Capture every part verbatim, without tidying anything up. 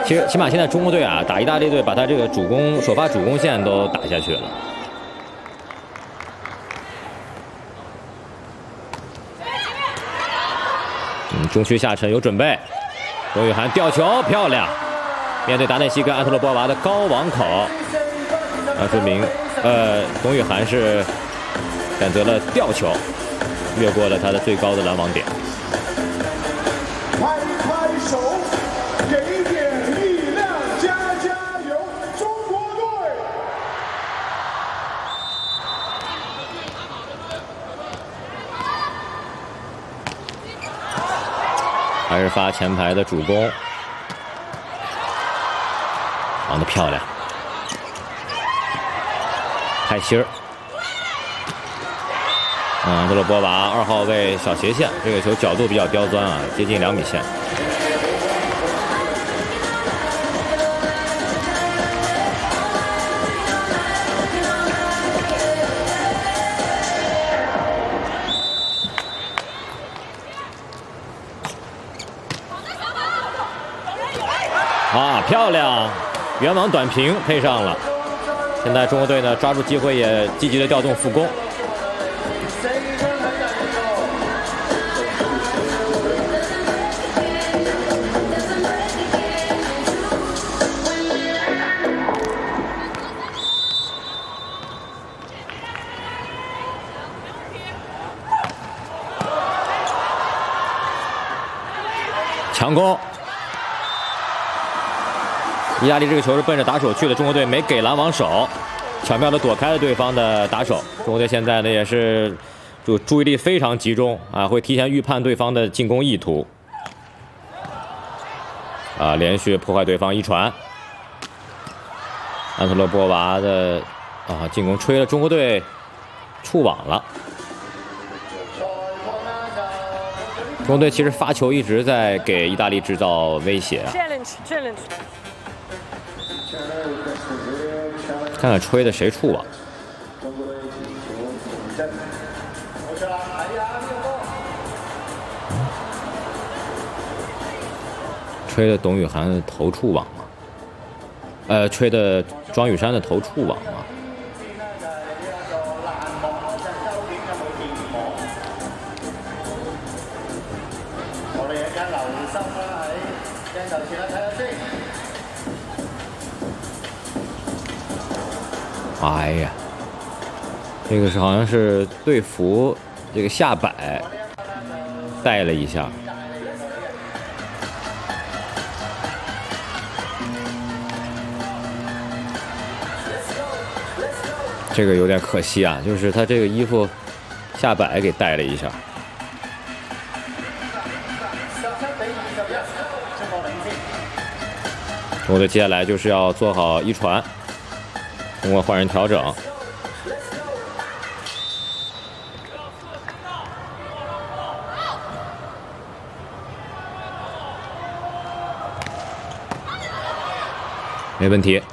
其实起码现在中国队啊打意大利队，把他这个主攻首发主攻线都打下去了。嗯，中区下沉有准备，董宇涵吊球漂亮，面对达内西跟安特洛波娃的高网口，那说明呃董宇涵是选择了吊球，越过了他的最高的拦网点。 还是发前排的主攻，防得漂亮。泰希儿，嗯，德罗波娃二号位小斜线，这个球角度比较刁钻啊，接近两米线。啊，漂亮！远网短平配上了。现在中国队呢抓住机会也积极的调动副攻。强攻。 意大利这个球是奔着打手去的，中国队没给拦网手，巧妙的躲开了对方的打手。中国队现在呢也是就注意力非常集中啊，会提前预判对方的进攻意图，啊，连续破坏对方一传。安特洛波娃的啊进攻吹了中国队触网了。中国队其实发球一直在给意大利制造威胁啊。 Challenge, challenge. 看看吹的谁触网。吹的董宇涵的头触网吗？呃，吹的庄宇珊的头触网吗？哎呀，这个是好像是队服这个下摆带了一下，这个有点可惜啊，就是他这个衣服下摆给带了一下。中国队接下来就是要做好一传。 通过换人调整，没问题。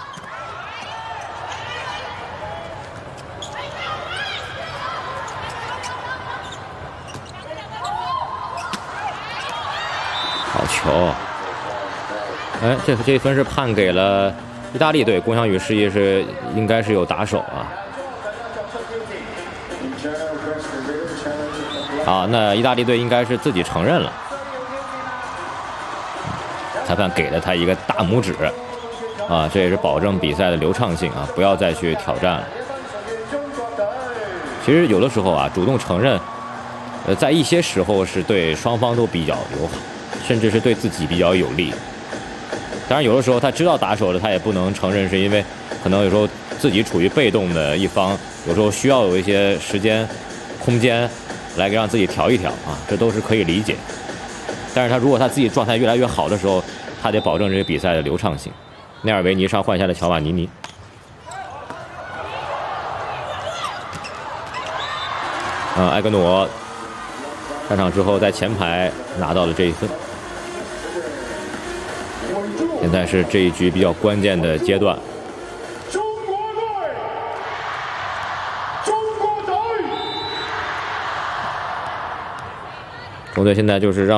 好球！哎，这这一分是判给了。 意大利队龚翔宇示意是应该是有打手啊，好，那意大利队应该是自己承认了，裁判给了他一个大拇指，啊，这也是保证比赛的流畅性啊，不要再去挑战了。其实有的时候啊，主动承认，呃，在一些时候是对双方都比较友好，甚至是对自己比较有利。 当然，有的时候他知道打手了，他也不能承认，是因为可能有时候自己处于被动的一方，有时候需要有一些时间、空间来让自己调一调啊，这都是可以理解。但是他如果他自己状态越来越好的时候，他得保证这个比赛的流畅性。内尔维尼上换下的乔瓦尼尼，啊，埃格努上场之后在前排拿到了这一分。 现在是这一局比较关键的阶段。中国队，中国队，中国队现在就是让。